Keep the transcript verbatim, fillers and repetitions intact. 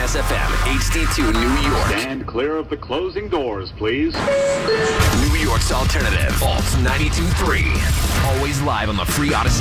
S F M, H D two New York. Stand clear of the closing doors, please. New York's alternative, Alt ninety-two point three. Always live on the free Odyssey.